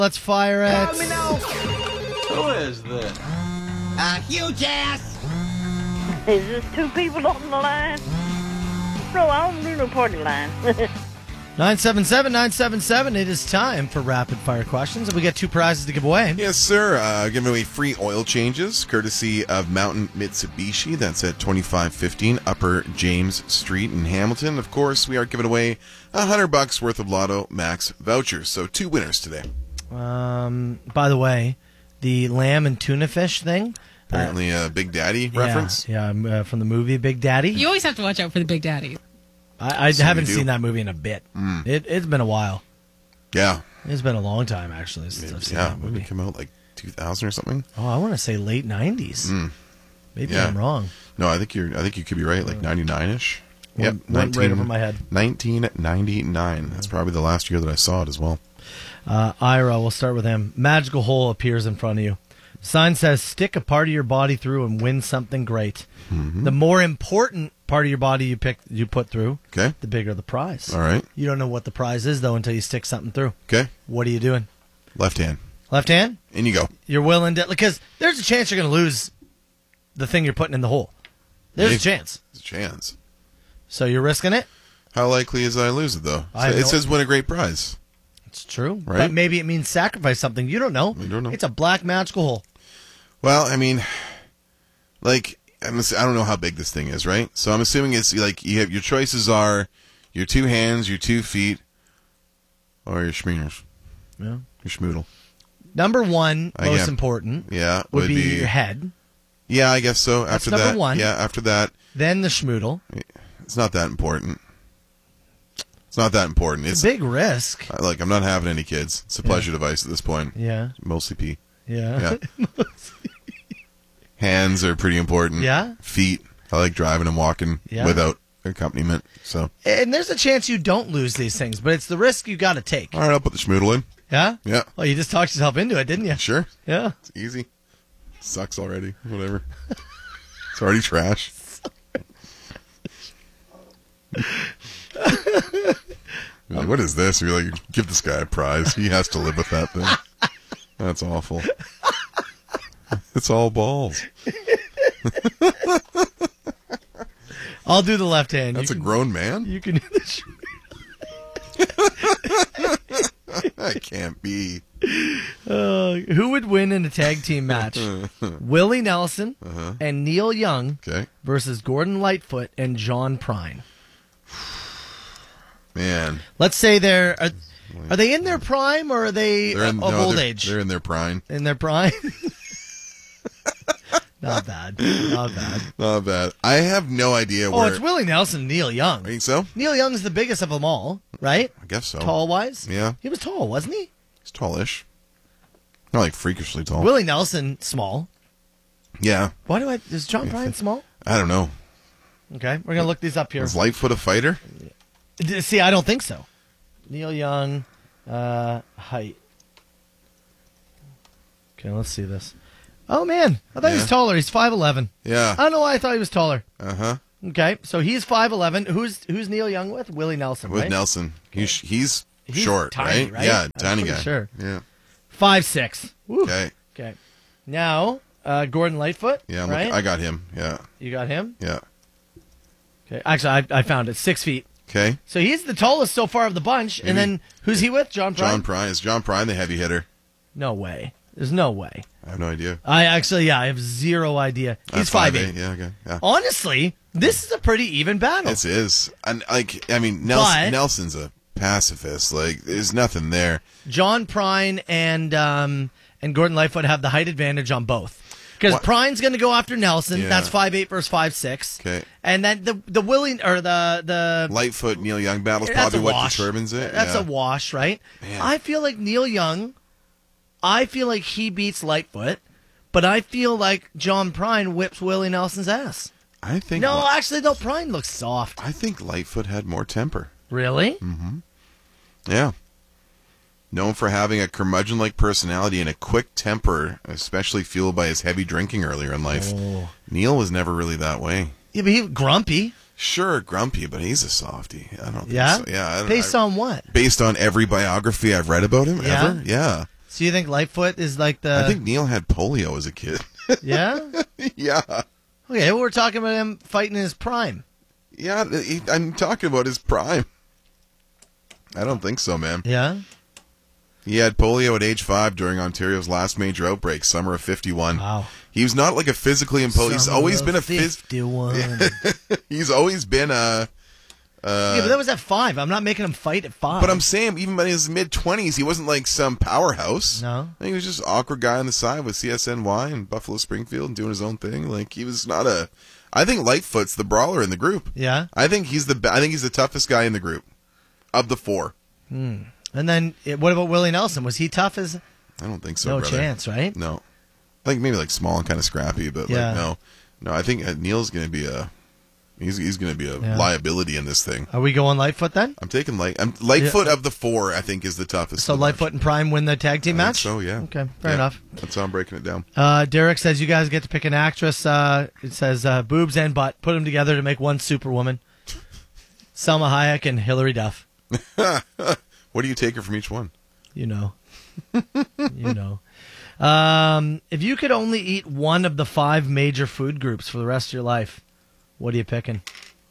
Let's fire it. Who is this? Huge ass. Is this two people on the line? No, I don't do no party line. 977-977. It is time for rapid fire questions, and we get two prizes to give away. Yes, sir. Giving away free oil changes, courtesy of Mountain Mitsubishi. That's at 2515 Upper James Street in Hamilton. Of course, we are giving away $100 worth of Lotto Max vouchers. So 2 winners today. By the way, the lamb and tuna fish thing. Apparently a Big Daddy reference. Yeah, from the movie Big Daddy. You always have to watch out for the Big Daddy. I So haven't you do. seen that movie in a bit. It's been a while. Yeah. It's been a long time, actually, since I've seen that Movie movie. came out like 2000 or something. Oh, I want to say late 90s. Maybe Yeah. I'm wrong. No, I think you could be right, like 99-ish. Went right over my head. 1999. That's probably the last year that I saw it as well. Ira, we'll start with him. Magical hole appears in front of you. Sign says, stick a part of your body through and win something great. The more important part of your body you put through, Okay. the bigger the prize. All right. You don't know what the prize is, though, until you stick something through. Okay. What are you doing? Left hand. Left hand? In you go. You're willing to... Because there's a chance you're going to lose the thing you're putting in the hole. There's a chance. There's a chance. So you're risking it? How likely is I lose it, though? I It don't- says win a great prize. It's true. Right? But maybe it means sacrifice something. You don't know. You don't know. It's a black magical hole. Well, I mean, like, I don't know how big this thing is, right? So I'm assuming it's like you have your choices are your 2 hands, your 2 feet, or your schmears. Yeah. Your schmoodle. Number one, I most get- important, Yeah. would be your head. Yeah, I guess so. That's After number that, one. yeah, after that, Then the schmoodle. it's not that important. It's not that important. It's a big risk. Like, I'm not having any kids. It's a pleasure device at this point. Yeah. Mostly pee. Yeah. Hands are pretty important. Yeah. Feet. I like driving and walking Yeah. without accompaniment. So, And there's a chance you don't lose these things, but it's the risk you got to take. all right, I'll put the schmoodle in. Yeah? Yeah. Well, you just talked yourself into it, didn't you? Sure. Yeah. It's easy. Sucks already. Whatever. It's already trash. You're like, what is this? You're like, give this guy a prize. He has to live with that thing. That's awful. It's all balls. I'll do the left hand. That's a grown man? You can do the That can't be. Who would win in a tag team match? Willie Nelson and Neil Young Okay. versus Gordon Lightfoot and John Prine. Man. Let's say are they in their prime or are they of old age? They're in their prime. In their prime? Not bad. Not bad. Not bad. I have no idea Oh, where. it's Willie Nelson and Neil Young. Think so? Neil Young's the biggest of them all, right? I guess so. Tall-wise? Yeah. He was tall, wasn't he? He's tallish. Not like freakishly tall. Willie Nelson, small. Yeah. Is John Prine small? I don't know. Okay, we're going to look these up here. Is Lightfoot a fighter? See, I don't think so. Neil Young, height. Okay, let's see this. Oh, man. I thought he was taller. He's 5'11". Yeah. I don't know why I thought he was taller. Uh-huh. Okay, so he's 5'11". Who's Neil Young with? Willie Nelson, With right? Nelson. He's short, tiny, right? Yeah, I'm tiny pretty guy. sure. Yeah. 5'6". Woo. Okay. Okay. Now, Gordon Lightfoot, Yeah, right? I got him. Yeah. You got him? Yeah. Okay. Actually, I found it. 6 feet. Okay. So he's the tallest so far of the bunch. Maybe. And then, who's he with? John Prine? John Prine. Is John Prine the heavy hitter? No way. There's no way. I have no idea. I have zero idea. He's 5'8". Yeah, okay. Yeah. Honestly, this is a pretty even battle. It is. And, like, I mean, But- Nelson's a pacifist. Like, there's nothing there. John Prine and Gordon Lightfoot have the height advantage on both. Because What? Prine's going to go after Nelson. Yeah. That's 5'8" versus 5'6". Okay. And then the Willie or the Lightfoot, Neil Young battle's that's probably a what wash. determines it. That's yeah. a wash, right? Man. I feel like Neil Young. I feel like he beats Lightfoot, but I feel like John Prine whips Willie Nelson's ass. I think. No, actually, no. Prine looks soft. I think Lightfoot had more temper. Really? Yeah. Known for having a curmudgeon-like personality and a quick temper, especially fueled by his heavy drinking earlier in life. Oh. Neil was never really that way. Yeah, but he grumpy. Sure, grumpy, but he's a softie. I don't think Yeah? so. Yeah. Based on what? Based on every biography I've read about him Yeah? ever. Yeah. So you think Lightfoot is like I think Neil had polio as a kid. Yeah? Yeah. Okay, well, we're talking about him fighting in his prime. Yeah, I'm talking about his prime. I don't think so, man. Yeah? He had polio at age 5 during Ontario's last major outbreak, summer of 51. Wow. He was not like a physically imposed. He's always been a 51. He's always been a. Yeah, but that was at 5. I'm not making him fight at 5. But I'm saying, even by his mid-20s, he wasn't like some powerhouse. No. He was just an awkward guy on the side with CSNY and Buffalo Springfield and doing his own thing. Like, he was not a. I think Lightfoot's the brawler in the group. Yeah. I think he's the toughest guy in the group of the 4. And then, what about Willie Nelson? Was he tough as? I don't think so. No brother. chance, right? No. I think maybe like small and kind of scrappy, but Yeah. like no. I think Neil's going to be a. He's going to be a liability in this thing. Are we going Lightfoot then? I'm taking Lightfoot of the 4. I think is the toughest. So Lightfoot and Prime win the tag team I think match? so, yeah. Okay, fair enough. That's how I'm breaking it down. Derek says you guys get to pick an actress. It says boobs and butt. Put them together to make one superwoman. Selma Hayek and Hilary Duff. What do you take her from each one? You know. You know. If you could only eat one of the 5 major food groups for the rest of your life, what are you picking?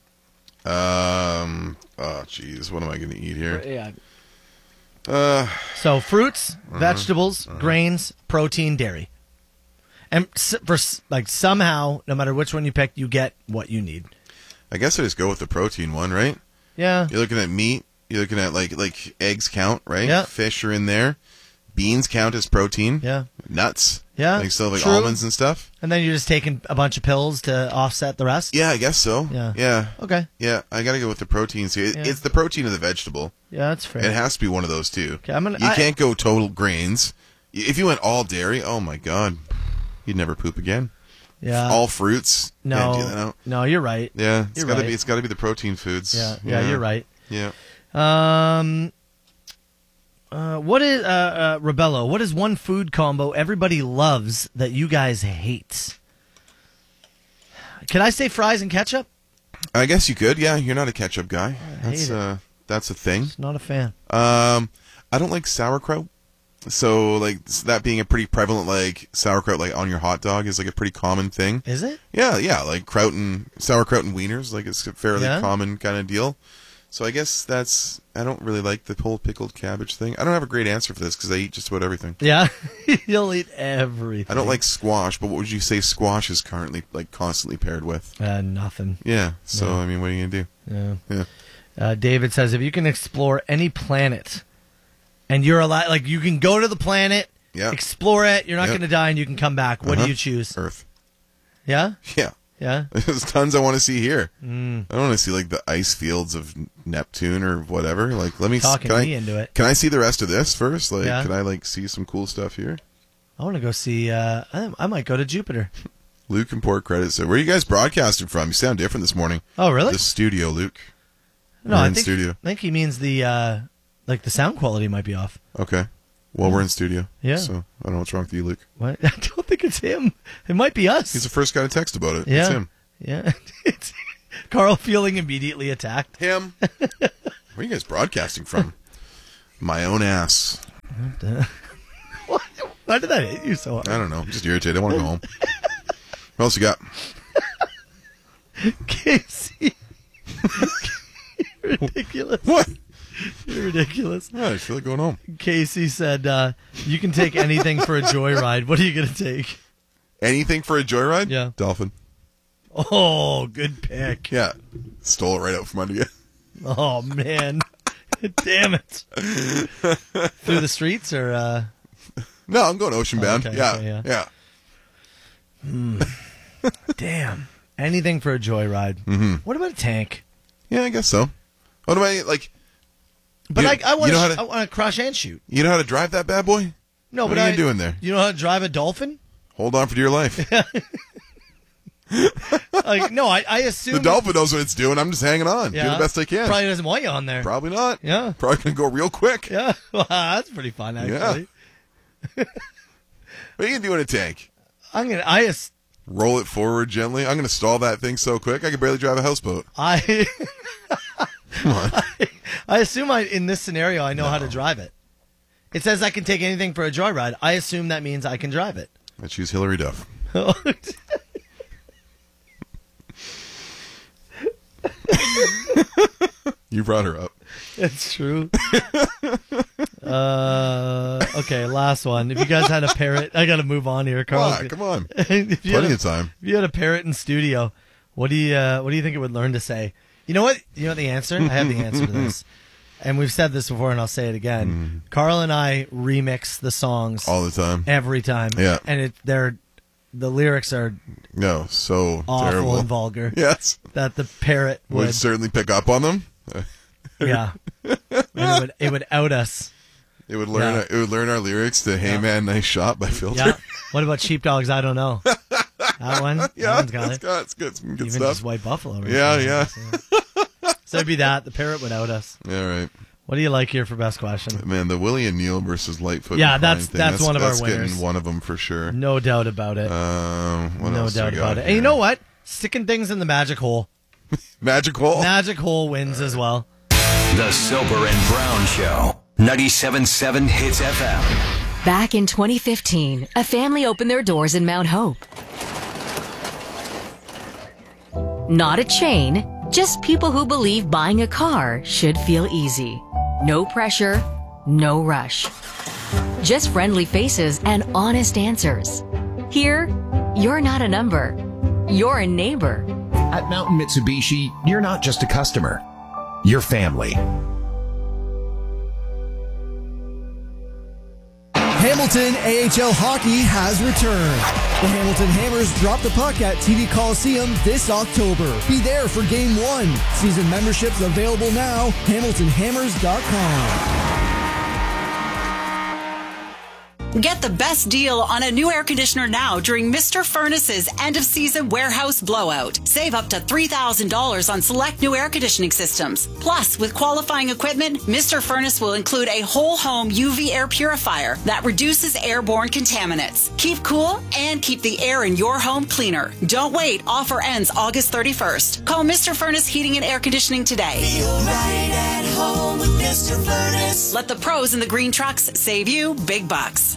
Oh, jeez. What am I going to eat here? Yeah. So fruits, vegetables, grains, protein, dairy. And somehow, no matter which one you pick, you get what you need. I guess I just go with the protein one, right? Yeah. You're looking at meat. You're looking at like eggs count, right? Yeah. Fish are in there. Beans count as protein. Yeah. Nuts. Yeah. Like still like True. almonds and stuff. And then you're just taking a bunch of pills to offset the rest? Yeah, I guess so. Yeah. Yeah. Okay. Yeah, I got to go with the proteins here. Yeah. It's the protein of the vegetable. Yeah, that's fair. It has to be one of those two. Okay, You can't go total grains. If you went all dairy, oh my God, you'd never poop again. Yeah. All fruits. Can't do that out. No, you're right. Yeah, it's You're got to right. be. It's got to be the protein foods. Yeah, you're right. Yeah. What is Rebello? What is one food combo everybody loves that you guys hate? Can I say fries and ketchup? I guess you could. Yeah, you're not a ketchup guy. hate That's a thing. Not a fan. I don't like sauerkraut. So like that being a pretty prevalent like sauerkraut like on your hot dog is like a pretty common thing. Is it? Yeah, like sauerkraut and wieners, like it's a fairly common kind of deal. So I guess I don't really like the whole pickled cabbage thing. I don't have a great answer for this because I eat just about everything. Yeah, you'll eat everything. I don't like squash, but what would you say squash is currently like constantly paired with? Nothing. Yeah. So No. I mean, what are you gonna do? Yeah. David says if you can explore any planet, and you're allowed, like you can go to the planet, explore it, you're not going to die, and you can come back. What do you choose? Earth. Yeah. Yeah. Yeah. There's tons I want to see here. I don't want to see like the ice fields of Neptune or whatever. Like, let me Talking me into it. Can I see the rest of this first? Like, Yeah. can I like see some cool stuff here? I want to go see. I might go to Jupiter. Luke and Port Credit said, "Where are you guys broadcasting from? You sound different this morning." Oh, really? The studio, Luke. No, We're I in think studio. I think he means the like the sound quality might be off. Okay. Well, we're in studio. Yeah. So I don't know what's wrong with you, Luke. What? I don't think it's him. It might be us. He's the first guy to text about it. Yeah. It's him. Yeah. It's Carl feeling immediately attacked. Him. Where are you guys broadcasting from? My own ass. What? Why did that hit you so hard? I don't know. I'm just irritated. I want to go home. What else you got? Casey. Ridiculous. What? You're ridiculous. Yeah, I feel like going home. Casey said, you can take anything for a joyride. What are you going to take? Anything for a joyride? Yeah. Dolphin. Oh, good pick. Yeah. Stole it right out from under you. Oh, man. Damn it. Through the streets or... No, I'm going ocean bound. okay, Yeah. okay, yeah. Damn. Anything for a joyride. Mm-hmm. What about a tank? Yeah, I guess so. What do I, like... But You- I want you know how to- I want to crush and shoot. You know how to drive that bad boy? No, What but are you doing there? You know how to drive a dolphin? Hold on for dear life. Like, no, I assume... The dolphin knows what it's doing. I'm just hanging on. Yeah. Do the best I can. Probably doesn't want you on there. Probably not. Yeah. Probably going to go real quick. Yeah. Well, that's pretty fun, actually. What are you going to do in a tank? Roll it forward gently. I'm going to stall that thing so quick I can barely drive a houseboat. I Come on. I assume in this scenario I know how to drive it. It says I can take anything for a joyride. I assume that means I can drive it. I choose Hillary Duff. You brought her up. It's true. Okay, last one. If you guys had a parrot, I got to move on here, Carl. Come on. If you Plenty of time. If you had a parrot in studio, what do you think it would learn to say? You know what? You know the answer? I have the answer to this. And we've said this before, and I'll say it again. Carl and I remix the songs All the time. every time. Yeah. And the lyrics are No, so awful terrible. and vulgar. Yes. That the parrot Would would, certainly pick up on them. yeah. And it would out us. It would learn. Yeah. It would learn our lyrics to "Hey Man, Nice Shot" by Filter. Yeah. What about Sheepdogs? I don't know. That one? Yeah, That one's got it. it's good. Some good Even stuff. just White Buffalo. Right? Yeah. So it'd be that. The parrot would out us. All right, What do you like here for best question? man. The Willie and Neil versus Lightfoot. Yeah, and that's Klein thing, one of our that's winners. Getting one of them for sure. No doubt about it. What No else do doubt we got about it. here? And you know what? Sticking things in the magic hole. Magic Hole. Magic hole wins as well. The Soper and Brown Show. 97.7 Hits FM. Back in 2015, a family opened their doors in Mount Hope. Not a chain, just people who believe buying a car should feel easy. No pressure, no rush. Just friendly faces and honest answers. Here, you're not a number. You're a neighbor. At Mountain Mitsubishi, you're not just a customer. You're family. Hamilton AHL Hockey has returned. The Hamilton Hammers drop the puck at TD Coliseum this October. Be there for Game 1. Season memberships available now. HamiltonHammers.com. Get the best deal on a new air conditioner now during Mr. Furnace's end-of-season warehouse blowout. Save up to $3,000 on select new air conditioning systems. Plus, with qualifying equipment, Mr. Furnace will include a whole-home UV air purifier that reduces airborne contaminants. Keep cool and keep the air in your home cleaner. Don't wait. Offer ends August 31st. Call Mr. Furnace Heating and Air Conditioning today. Feel right at home with Mr. Furnace. Let the pros in the green trucks save you big bucks.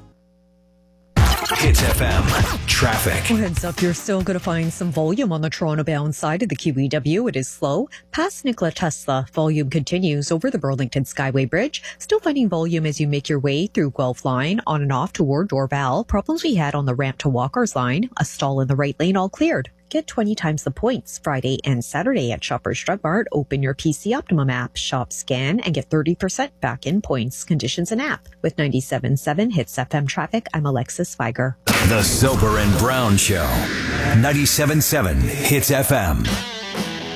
Hits FM. Traffic. Well, heads up, you're still going to find some volume on the Toronto-bound side of the QEW. It is slow. Past Nikola Tesla, volume continues over the Burlington Skyway Bridge. Still finding volume as you make your way through Guelph Line on and off toward Dorval. Problems we had on the ramp to Walker's Line. A stall in the right lane, all cleared. Get 20 times the points Friday and Saturday at Shoppers Drug Mart. Open your PC Optimum app, shop, scan, and get 30% back in points, conditions, and app. With 97.7 Hits FM traffic, I'm Alexis Feiger. The Soper and Brown Show. 97.7 Hits FM.